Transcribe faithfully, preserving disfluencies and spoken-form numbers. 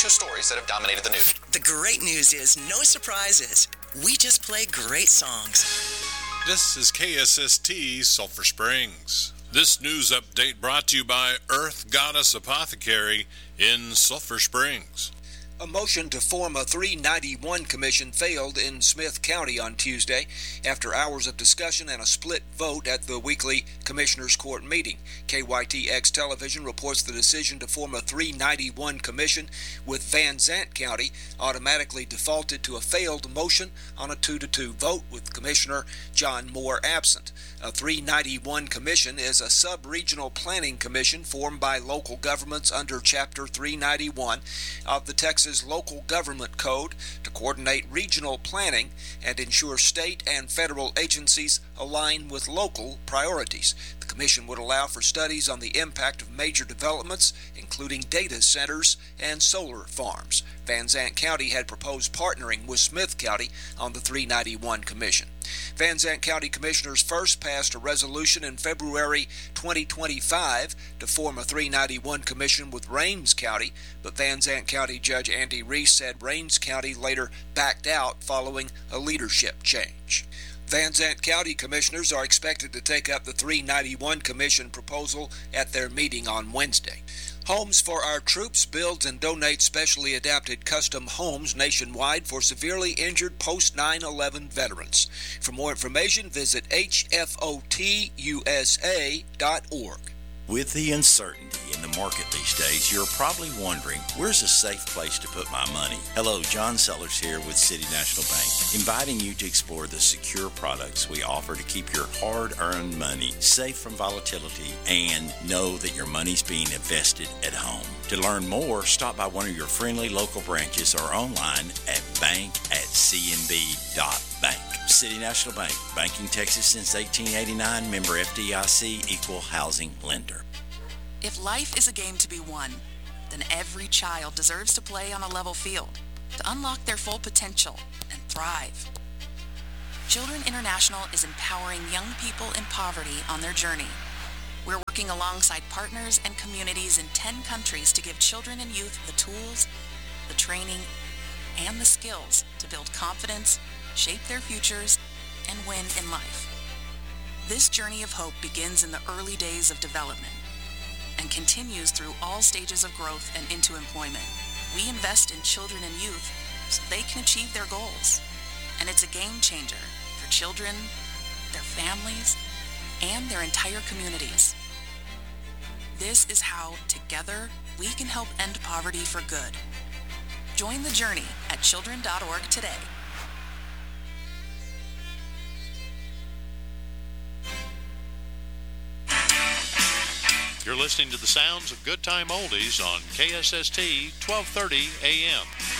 major stories that have dominated the news. The great news is no surprises. We just play great songs. This is K S S T Sulphur Springs. This news update brought to you by Earth Goddess Apothecary in Sulphur Springs. A motion to form a three ninety-one commission failed in Smith County on Tuesday after hours of discussion and a split vote at the weekly Commissioners Court meeting. K Y T X Television reports the decision to form a three ninety-one commission with Van Zant County automatically defaulted to a failed motion on a two to two vote with Commissioner John Moore absent. A three ninety-one commission is a sub-regional planning commission formed by local governments under Chapter three ninety-one of the Texas Local Government Code to coordinate regional planning and ensure state and federal agencies align with local priorities. The commission would allow for studies on the impact of major developments, including data centers and solar farms. Van Zant County had proposed partnering with Smith County on the three ninety-one commission. Van Zant County Commissioners first passed a resolution in February twenty twenty-five to form a three ninety-one commission with Rains County, but Van Zant County Judge Andy Reese said Rains County later backed out following a leadership change. Van Zant County Commissioners are expected to take up the three ninety-one Commission proposal at their meeting on Wednesday. Homes for Our Troops builds and donates specially adapted custom homes nationwide for severely injured post nine eleven veterans. For more information, visit H F O T U S A dot org. With the uncertainty in the market these days, you're probably wondering, where's a safe place to put my money? Hello, John Sellers here with City National Bank, inviting you to explore the secure products we offer to keep your hard-earned money safe from volatility and know that your money's being invested at home. To learn more, stop by one of your friendly local branches or online at bank at c n b dot bank. City National Bank, banking Texas since eighteen eighty-nine, member F D I C, equal housing lender. If life is a game to be won, then every child deserves to play on a level field to unlock their full potential and thrive. Children International is empowering young people in poverty on their journey. We're working alongside partners and communities in ten countries to give children and youth the tools, the training, and the skills to build confidence, shape their futures, and win in life. This journey of hope begins in the early days of development and continues through all stages of growth and into employment. We invest in children and youth so they can achieve their goals, and it's a game changer for children, their families, and their entire communities. This is how, together, we can help end poverty for good. Join the journey at children dot org today. You're listening to the sounds of Good Time Oldies on K S S T twelve thirty A M.